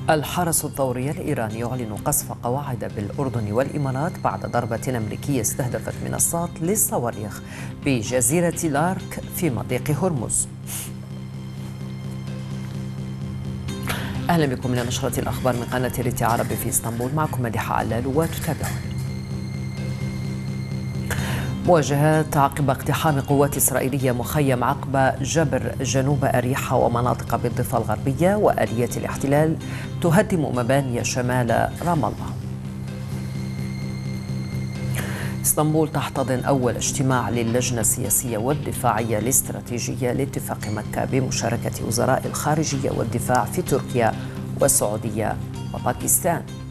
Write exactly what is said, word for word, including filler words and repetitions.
الحرس الثوري الإيراني يعلن قصف قواعد بالأردن والإمارات بعد ضربة أمريكية استهدفت منصات للصواريخ بجزيرة لارك في مضيق هرمز. أهلا بكم لنشرة الأخبار من قناة ريتي عربي في اسطنبول، معكم مديحة علال وتتابعون. مواجهات عقب اقتحام قوات إسرائيلية مخيم عقبة جبر جنوب أريحة ومناطق بالضفة الغربية، وآليات الاحتلال تهدم مباني شمال رام الله. اسطنبول تحتضن أول اجتماع للجنة السياسية والدفاعية الاستراتيجية لاتفاق مكة بمشاركة وزراء الخارجية والدفاع في تركيا والسعودية وباكستان.